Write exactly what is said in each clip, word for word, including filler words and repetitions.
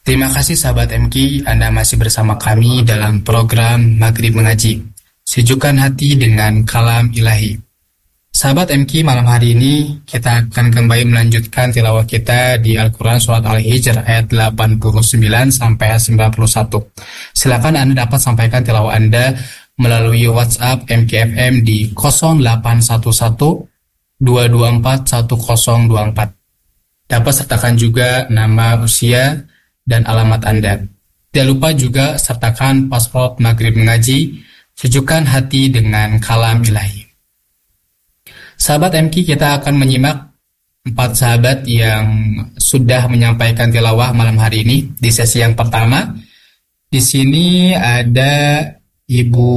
Terima kasih sahabat M K, Anda masih bersama kami dalam program Maghrib Mengaji, sejukkan hati dengan kalam ilahi. Sahabat M K, malam hari ini kita akan kembali melanjutkan tilawah kita di Al-Quran Surat Al-Hijr ayat delapan puluh sembilan sampai sembilan puluh satu. Silakan Anda dapat sampaikan tilawah Anda melalui WhatsApp M K F M di nol delapan satu satu dua dua empat satu nol dua empat. Dapat sertakan juga nama, usia, dan alamat Anda. Tidak lupa juga sertakan password Maghrib Mengaji, sejukkan hati dengan kalam ilahi. Sahabat M K, kita akan menyimak empat sahabat yang sudah menyampaikan tilawah malam hari ini di sesi yang pertama. Di sini ada Ibu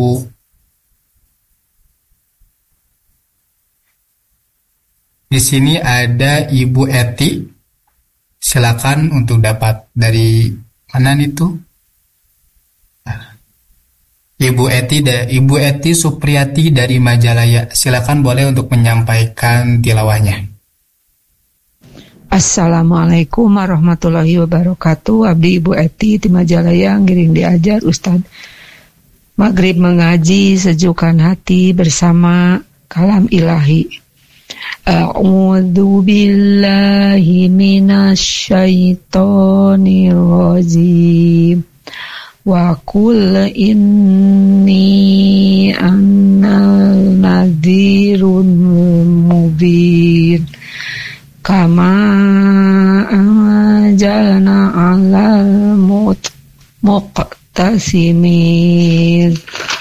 Di sini ada Ibu Eti. Silakan untuk dapat dari mana itu? Ibu Eti da, Ibu Eti Supriyati dari Majalaya. Silakan boleh untuk menyampaikan tilawahnya. Assalamualaikum warahmatullahi wabarakatuh. Abdi Ibu Eti di Majalaya ngiring diajar Ustadz. Maghrib Mengaji, sejukkan hati bersama kalam ilahi. A'udzu billahi minasyaitonir rajim. Wa qul inni annal nadhirun mubin. Kama anjalna 'alal muqtasimin.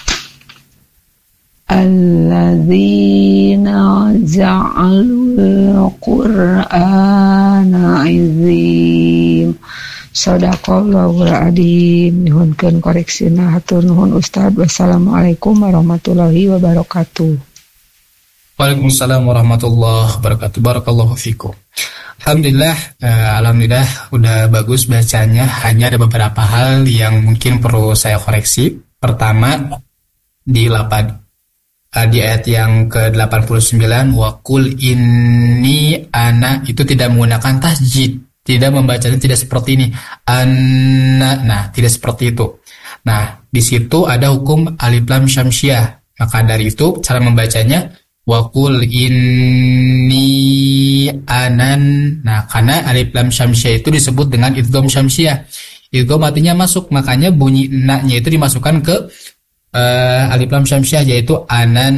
Alladzina ja'alul Qur'ana 'azim. Shadaqallahul adzim. Nuhunkeun koreksina hatur nuhun Ustaz. Wassalamualaikum warahmatullahi wabarakatuh. Waalaikumsalam warahmatullahi wabarakatuh. Barakallahu fikum. Alhamdulillah, uh, alhamdulillah udah bagus bacanya. Hanya ada beberapa hal yang mungkin perlu saya koreksi. Pertama, di lapan uh, di ayat yang ke delapan puluh sembilan, wa qul inni ana, itu tidak menggunakan tasjid. Tidak membacanya tidak seperti ini. Anna, nah tidak seperti itu. Nah, di situ ada hukum alif lam syamsiah. Maka dari itu cara membacanya wa qul inni anan. Nah, karena alif lam syamsiah itu disebut dengan idgham syamsiah. Idgham artinya masuk, makanya bunyi na-nya itu dimasukkan ke uh, alif lam syamsiah, yaitu anan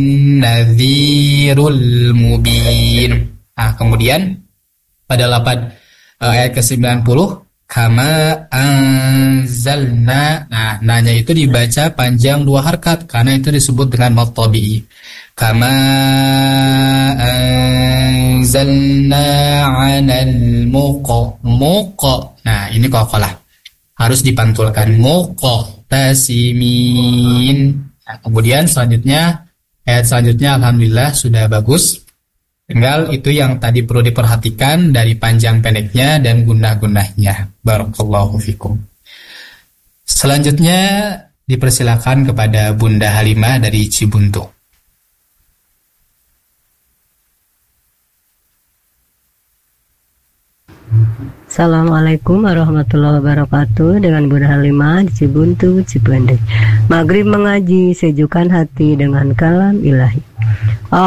nadhirul mubin. Nah, kemudian pada lapan ayat ke sembilan puluh, kama anzalna. Nah, nanya itu dibaca panjang dua harkat karena itu disebut dengan mad tabi'i. Kama anzalna 'alal muqa muqa. Nah, ini qalqalah. Harus dipantulkan muqtasimin. Nah, kemudian selanjutnya ayat selanjutnya alhamdulillah sudah bagus. Tinggal itu yang tadi perlu diperhatikan dari panjang pendeknya dan gunah-gunahnya. Barakallahu fikum. Selanjutnya dipersilakan kepada Bunda Halimah dari Cibuntu. Assalamualaikum warahmatullahi wabarakatuh. Dengan Bunda Halimah di Cibuntu, Cipendek. Maghrib Mengaji, sejukkan hati dengan kalam ilahi.